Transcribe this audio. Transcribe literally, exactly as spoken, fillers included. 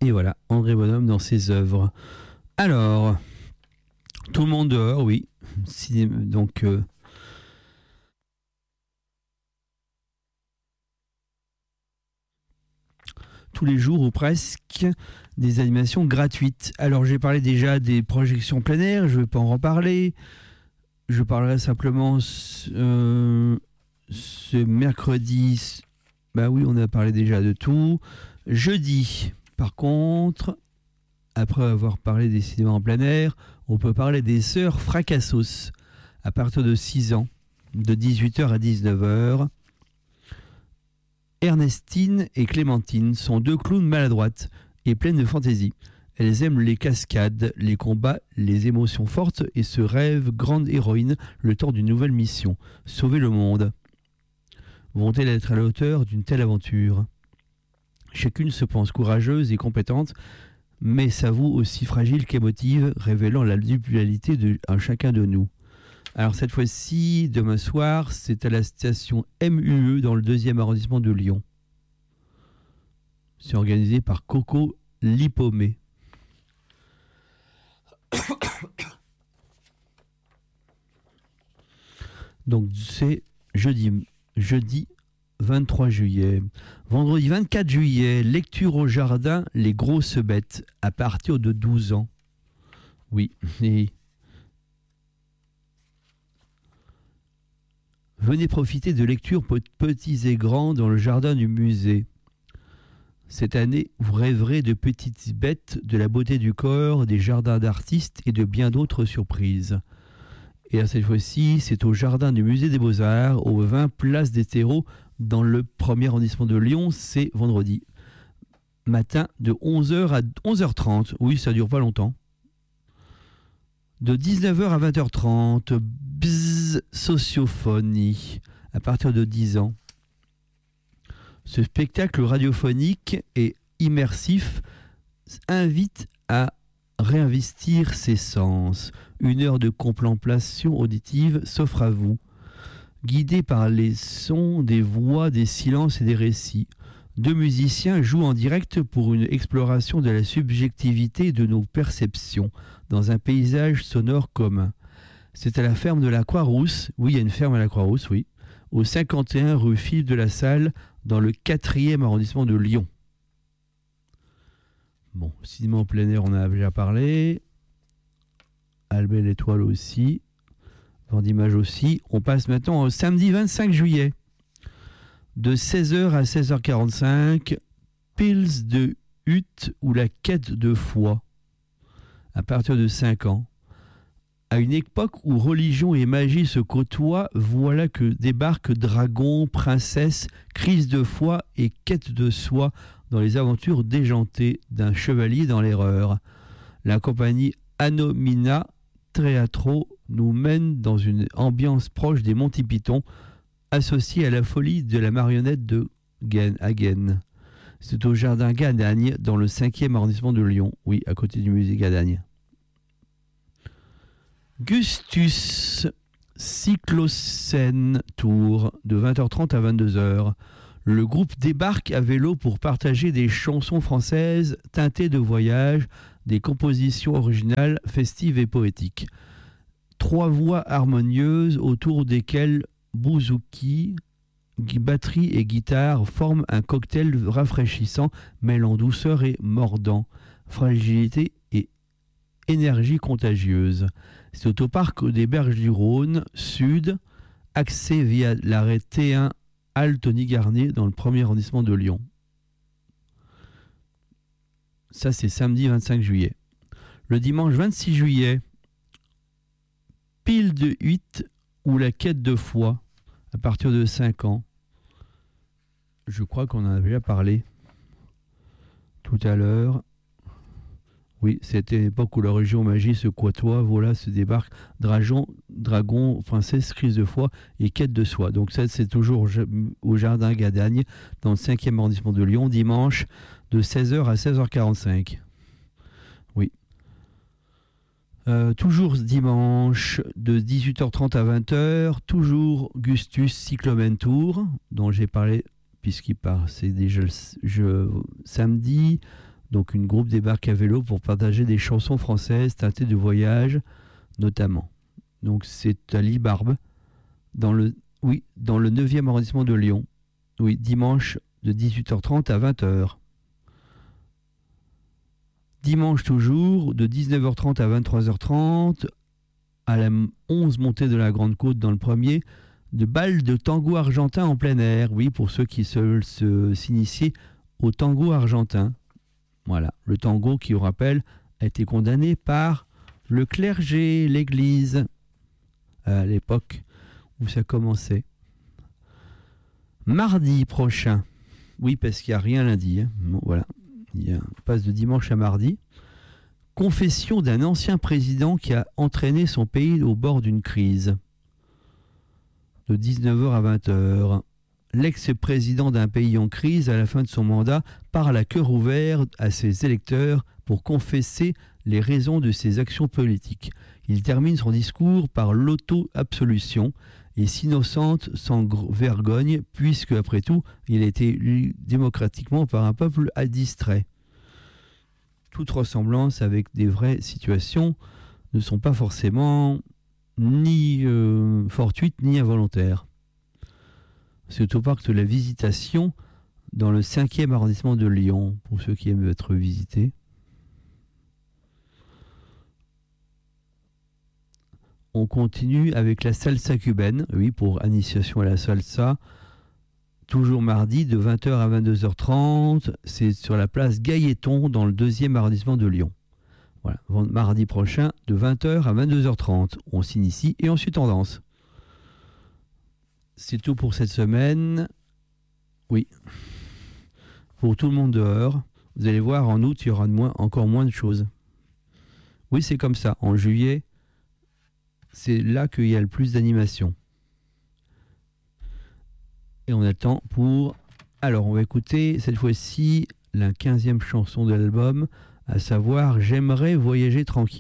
Et voilà, André Bonhomme dans ses œuvres. Alors, tout le monde dehors, oui. Si, donc, euh, tous les jours ou presque, des animations gratuites. Alors, j'ai parlé déjà des projections plein air, je ne vais pas en reparler. Je parlerai simplement euh, ce mercredi. Bah oui, on a parlé déjà de tout. Jeudi, par contre, après avoir parlé des cinémas en plein air, on peut parler des Sœurs Fracassos à partir de six ans, de dix-huit heures à dix-neuf heures. Ernestine et Clémentine sont deux clowns maladroites et pleines de fantaisie. Elles aiment les cascades, les combats, les émotions fortes et se rêvent grandes héroïnes le temps d'une nouvelle mission, sauver le monde. Vont-elles être à la hauteur d'une telle aventure ? Chacune se pense courageuse et compétente, mais s'avoue aussi fragile qu'émotive, révélant la dualité de à chacun de nous. Alors cette fois-ci, demain soir, c'est à la station M U E dans le deuxième arrondissement de Lyon. C'est organisé par Coco Lipomé. Donc c'est jeudi, jeudi vingt-trois juillet. Vendredi vingt-quatre juillet, lecture au jardin, les grosses bêtes, à partir de douze ans. Oui, et venez profiter de lectures petits et grands dans le jardin du musée. Cette année, vous rêverez de petites bêtes, de la beauté du corps, des jardins d'artistes et de bien d'autres surprises. Et à cette fois-ci, c'est au jardin du musée des Beaux-Arts, au vingt place des Terreaux, dans le premier arrondissement de Lyon. C'est vendredi matin de onze heures à onze heures trente. Oui, ça dure pas longtemps. De dix-neuf heures à vingt heures trente, bzzz, sociophonie, à partir de dix ans. Ce spectacle radiophonique et immersif invite à réinvestir ses sens. Une heure de contemplation auditive s'offre à vous, guidée par les sons, des voix, des silences et des récits. Deux musiciens jouent en direct pour une exploration de la subjectivité de nos perceptions dans un paysage sonore commun. C'est à la ferme de la Croix-Rousse, oui, il y a une ferme à la Croix-Rousse, oui, au cinquante et un rue Philippe de la Salle, dans le quatrième arrondissement de Lyon. Bon, cinéma en plein air, on en a déjà parlé. Albert L'Étoile aussi. Vendimage aussi. On passe maintenant au samedi vingt-cinq juillet. De seize heures à seize heures quarante-cinq, Pils de Hutte ou la quête de foi. À partir de cinq ans. À une époque où religion et magie se côtoient, voilà que débarquent dragons, princesses, crise de foi et quête de soi dans les aventures déjantées d'un chevalier dans l'erreur. La compagnie Anomina Teatro nous mène dans une ambiance proche des Monty Python, associée à la folie de la marionnette de Hagen. C'est au jardin Gadagne, dans le cinquième arrondissement de Lyon, oui, à côté du musée Gadagne. Gustus Cyclocène Tour de vingt heures trente à vingt-deux heures. Le groupe débarque à vélo pour partager des chansons françaises teintées de voyage, des compositions originales, festives et poétiques. Trois voix harmonieuses autour desquelles bouzouki, batterie et guitare forment un cocktail rafraîchissant mêlant douceur et mordant, fragilité et énergie contagieuse. C'est au parc des Berges du Rhône, sud, accès via l'arrêt T un Al-Tony-Garnier dans le premier arrondissement de Lyon. Ça, c'est samedi vingt-cinq juillet. Le dimanche vingt-six juillet, Pile de huit ou la quête de foi, à partir de cinq ans. Je crois qu'on en a déjà parlé tout à l'heure. Oui, c'était l'époque où la religion magie se côtoie, voilà, se débarque, dragon, dragon, princesse, crise de foi et quête de soi. Donc ça, c'est toujours au jardin Gadagne, dans le cinquième arrondissement de Lyon, dimanche, de seize heures à seize heures quarante-cinq. Oui. Euh, toujours dimanche, de dix-huit heures trente à vingt heures, toujours Gustus Cyclomen Tour, dont j'ai parlé, puisqu'il part, c'est déjà le je, samedi, Donc une groupe débarque à vélo pour partager des chansons françaises teintées de voyage, notamment. Donc c'est à Libarbe, dans le, oui, dans le neuvième arrondissement de Lyon. Oui, dimanche de dix-huit heures trente à vingt heures. Dimanche toujours, de dix-neuf heures trente à vingt-trois heures trente, à la onze montée de la Grande Côte dans le premier, de balles de tango argentin en plein air. Oui, pour ceux qui veulent se, s'initier au tango argentin. Voilà, le tango qui, on rappelle, a été condamné par le clergé, l'Église, à l'époque où ça commençait. Mardi prochain, oui, parce qu'il n'y a rien lundi, hein. Bon, voilà, il y a, on passe de dimanche à mardi. Confession d'un ancien président qui a entraîné son pays au bord d'une crise. De dix-neuf heures à vingt heures. L'ex-président d'un pays en crise, à la fin de son mandat, parle à cœur ouvert à ses électeurs pour confesser les raisons de ses actions politiques. Il termine son discours par l'auto-absolution et s'innocente sans vergogne, puisque, après tout, il a été élu démocratiquement par un peuple distrait. Toute ressemblance avec des vraies situations ne sont pas forcément ni euh, fortuites ni involontaires. C'est au parc de la Visitation, dans le cinquième arrondissement de Lyon, pour ceux qui aiment être visités. On continue avec la salsa cubaine, oui, pour initiation à la salsa. Toujours mardi, de vingt heures à vingt-deux heures trente, c'est sur la place Gailleton, dans le deuxième arrondissement de Lyon. Voilà, mardi prochain, de vingt heures à vingt-deux heures trente. On s'initie et ensuite on danse. C'est tout pour cette semaine. Oui. Pour tout le monde dehors. Vous allez voir, en août, il y aura de moins, encore moins de choses. Oui, c'est comme ça. En juillet, c'est là qu'il y a le plus d'animation. Et on attend pour... Alors, on va écouter cette fois-ci la quinzième chanson de l'album, à savoir « J'aimerais voyager tranquille ».